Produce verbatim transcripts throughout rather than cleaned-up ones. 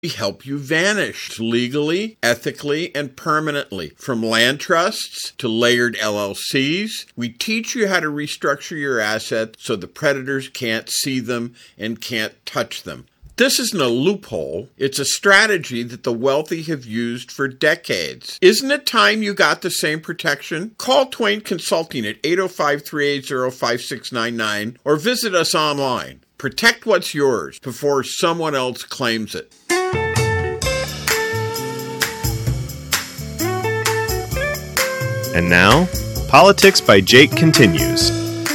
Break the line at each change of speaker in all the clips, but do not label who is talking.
We help you vanish legally, ethically, and permanently. From land trusts to layered L L Cs, we teach you how to restructure your assets so the predators can't see them and can't touch them. This isn't a loophole. It's a strategy that the wealthy have used for decades. Isn't it time you got the same protection? Call Twain Consulting at eight oh five, three eight zero, five six nine nine or visit us online. Protect what's yours before someone else claims it.
And now, Politics by Jake continues.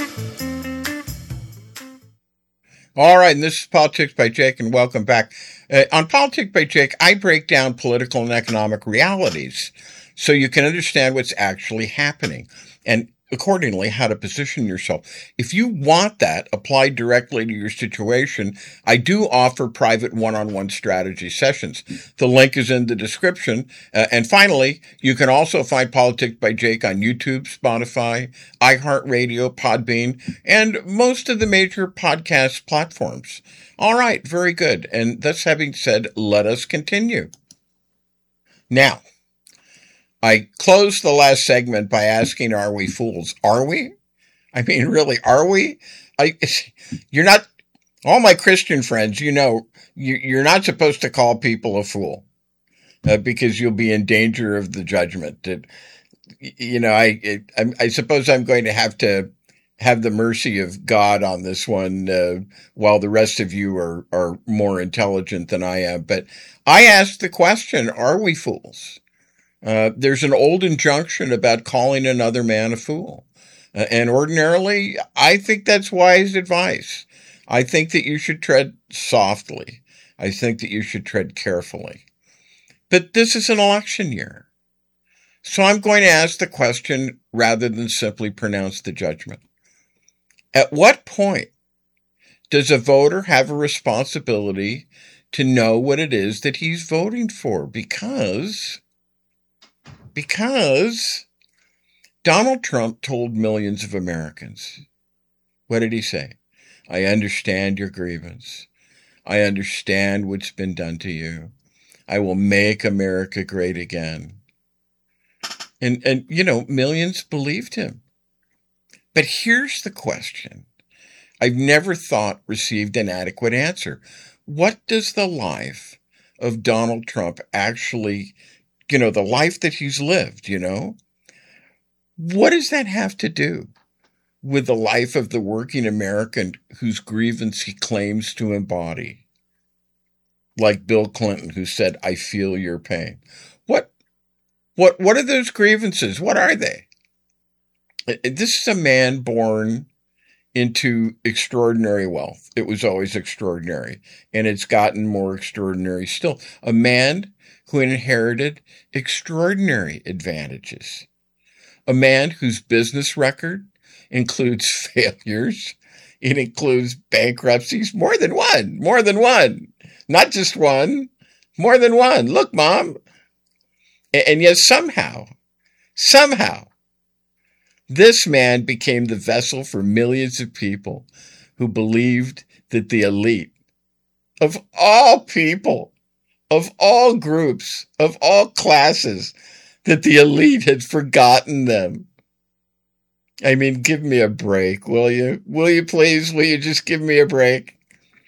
All right, and this is Politics by Jake, and welcome back. Uh, on Politics by Jake, I break down political and economic realities so you can understand what's actually happening and accordingly how to position yourself. If you want that applied directly to your situation, I do offer private one-on-one strategy sessions. The link is in the description. Uh, and finally, you can also find Politics by Jake on YouTube, Spotify, iHeartRadio, Podbean, and most of the major podcast platforms. All right, very good. And thus having said, let us continue. Now, I closed the last segment by asking, are we fools? Are we? I mean, really, are we? I, you're not, all my Christian friends, you know, you, you're not supposed to call people a fool uh, because you'll be in danger of the judgment. It, you know, I, it, I, I suppose I'm going to have to have the mercy of God on this one uh, while the rest of you are, are more intelligent than I am. But I asked the question, are we fools? Uh, there's an old injunction about calling another man a fool. Uh, and ordinarily, I think that's wise advice. I think that you should tread softly. I think that you should tread carefully. But this is an election year. So I'm going to ask the question rather than simply pronounce the judgment. At what point does a voter have a responsibility to know what it is that he's voting for? Because... Because Donald Trump told millions of Americans, what did he say? I understand your grievance. I understand what's been done to you. I will make America great again. And, and you know, millions believed him. But here's the question I've never thought received an adequate answer. What does the life of Donald Trump actually You know, the life that he's lived, you know, what does that have to do with the life of the working American whose grievance he claims to embody? Like Bill Clinton, who said, I feel your pain. What, what, what are those grievances? What are they? This is a man born into extraordinary wealth. It was always extraordinary, and it's gotten more extraordinary still. A man who inherited extraordinary advantages. A man whose business record includes failures. It includes bankruptcies, more than one, more than one. Not just one, more than one. Look, Mom. And yet somehow, somehow, this man became the vessel for millions of people who believed that the elite of all people, of all groups, of all classes, that the elite had forgotten them. I mean, give me a break, will you? Will you please? Will you just give me a break?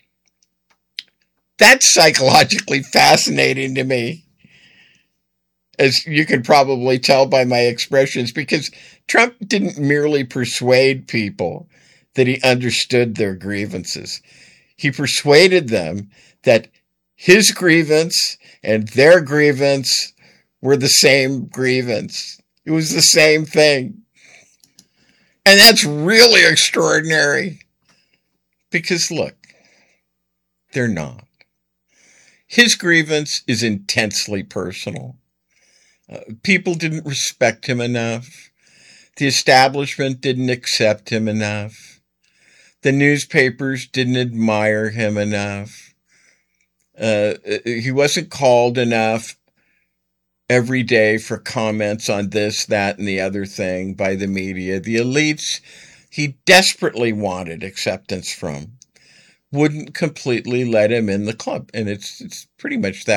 That's psychologically fascinating to me, as you can probably tell by my expressions, because Trump didn't merely persuade people that he understood their grievances. He persuaded them that his grievance and their grievance were the same grievance. It was the same thing. And that's really extraordinary. Because look, they're not. His grievance is intensely personal. Uh, people didn't respect him enough. The establishment didn't accept him enough. The newspapers didn't admire him enough. Uh, he wasn't called enough every day for comments on this, that, and the other thing by the media. The elites he desperately wanted acceptance from wouldn't completely let him in the club. And it's it's pretty much that